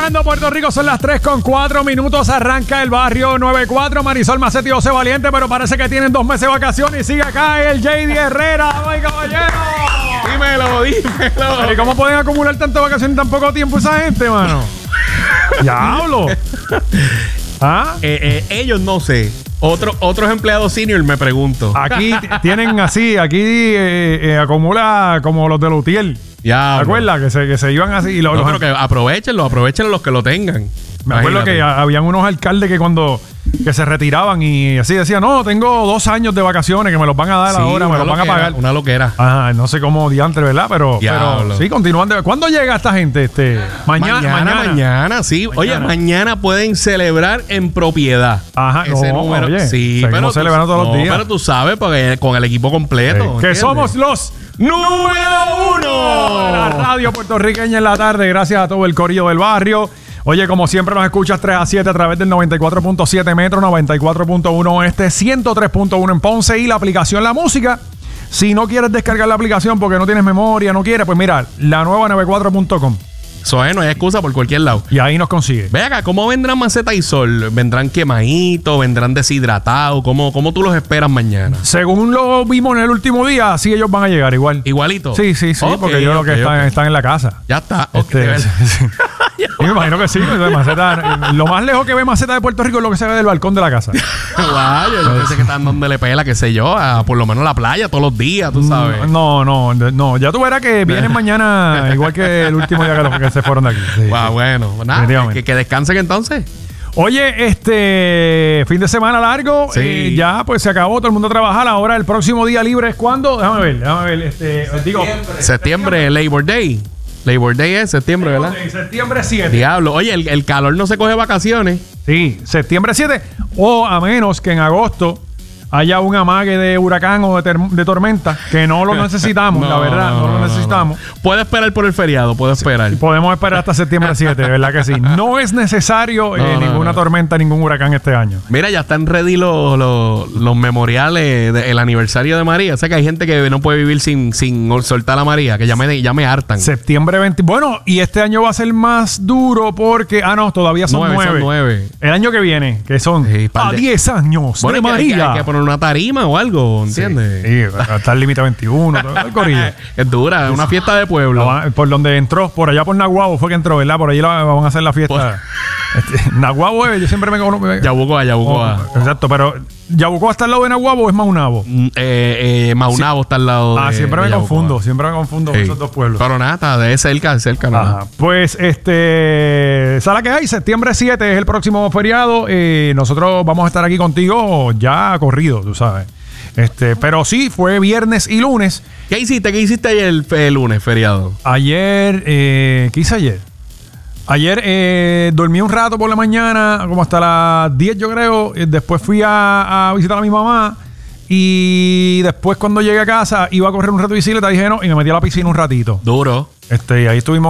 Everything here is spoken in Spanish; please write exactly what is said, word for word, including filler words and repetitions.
Llegando a Puerto Rico, son las tres con cuatro minutos. Arranca el barrio noventa y cuatro. Marisol Macetti y José Valiente, pero parece que tienen dos meses de vacaciones. Y sigue acá el J D Herrera. ¡Ay, caballero! Dímelo, dímelo. ¿Y cómo pueden acumular tanta vacaciones en tan poco tiempo esa gente, mano? ¡Diablo! ¿Ah? Eh, eh, ellos no sé. Otro, otros empleados senior me pregunto. Aquí t- tienen así, aquí eh, eh, acumula como los de Lutiel. Ya. ¿Te acuerdas? Que se, que se iban así. Y los, No, los- pero que aprovechenlo, aprovechen los que lo tengan. Me acuerdo Imagínate. que a- habían unos alcaldes que cuando que se retiraban y así decían, no, tengo dos años de vacaciones que me los van a dar Sí, ahora, me una los van a loquera, pagar. Una loquera. Ajá, no sé cómo diantre, ¿verdad? Pero, Diablo. pero sí, continuando. ¿Cuándo llega esta gente? Este, mañana, Mañana, mañana. mañana, sí. Mañana. Oye, mañana pueden celebrar en propiedad. Ajá, Ese no, número. oye, sí, seguimos pero tú- celebrando todos los no, días. Pero tú sabes, porque con el equipo completo. Eh, que ¿entiendes? somos los número uno. la radio puertorriqueña en la tarde, gracias a todo el corillo del barrio. Oye, como siempre nos escuchas tres a siete a través del noventa y cuatro punto siete Metro, noventa y cuatro punto uno Oeste, ciento tres punto uno en Ponce y la aplicación La Música. Si no quieres descargar la aplicación porque no tienes memoria, no quieres, pues mira, la nueva noventa y cuatro punto com Eso es, no hay excusa por cualquier lado. y ahí nos consigue. Ve acá, ¿cómo vendrán Maceta y Sol? ¿Vendrán quemaditos? ¿Vendrán deshidratados? ¿Cómo, ¿Cómo tú los esperas mañana? Según lo vimos en el último día, así ellos van a llegar igual. ¿Igualito? Sí, sí, sí, Ok, porque yo creo que ok, están, ok. están en la casa. Ya está. ok, Este, de verdad. sí, sí. Yo me imagino que sí. pues, Maceta, lo más lejos que ve Maceta de Puerto Rico es lo que se ve del balcón de la casa. Guau, yo pensé que están dándole pela, qué sé yo, a por lo menos la playa todos los días, tú sabes. No, no, no. Ya tú verás que vienen mañana igual que el último día que, los que se fueron de aquí. Sí, Guau, sí. bueno, pues nada, Definitivamente. que, que descansen entonces. Oye, este fin de semana largo, Sí. eh, ya pues se acabó, todo el mundo a trabajar. Ahora el próximo día libre es cuando, déjame ver, déjame ver, este, digo, Septiembre, Labor Day. Labor Day es septiembre, ¿verdad? ok, septiembre siete. Diablo. Oye, el, el calor no se coge vacaciones. Sí, septiembre siete. O a menos que en agosto haya un amague de huracán o de, ter- de tormenta, que no lo necesitamos, No, la verdad, no, no, lo no, necesitamos. Puede esperar por el feriado, puede esperar. Y podemos esperar hasta septiembre siete, ¿verdad que sí? No es necesario eh, No, no, ninguna no. tormenta, ningún huracán este año. Mira, ya están ready los, los, los memoriales del aniversario de María. Sé que hay gente que no puede vivir sin, sin soltar a María, que ya me, ya me hartan. Septiembre veinte. Bueno, y este año va a ser más duro porque... Ah, no, todavía son Nueve, nueve. son nueve. El año que viene, que son Sí, par a de- diez años Bueno, de que hay, que- María. hay que poner una tarima o algo, ¿entiendes? Sí, hasta el límite veintiuno, todo el corillo. Es dura, es una fiesta de Lo pueblo. van- por donde entró, por allá por Naguabo fue que entró, ¿verdad? Por allí la- van a hacer la fiesta. Este, Naguabo, eh, yo siempre me conozco. Yabucoa, Yabucoa. Exacto, pero Yabucoa está al lado de Naguabo o es Maunabo. Mm, eh, eh, Maunabo está al lado Ah, de siempre me de Yabucoa. confundo, siempre me confundo con Sí. esos dos pueblos. Pero nada, está de cerca, de cerca. ¿no? Ajá. Pues este, ¿sabes qué hay? Septiembre siete es el próximo feriado. Eh, nosotros vamos a estar aquí contigo ya corrido, tú sabes. Este, pero sí, fue viernes y lunes. ¿Qué hiciste? ¿Qué hiciste ayer el, el lunes, feriado? Ayer, eh, ¿qué hice ayer? Ayer eh, dormí un rato por la mañana, como hasta las diez yo creo. Eh, después fui a, a visitar a mi mamá. Y después cuando llegué a casa iba a correr un rato de bicicleta, dije no, y me metí a la piscina un ratito. Duro. Este, y ahí estuvimos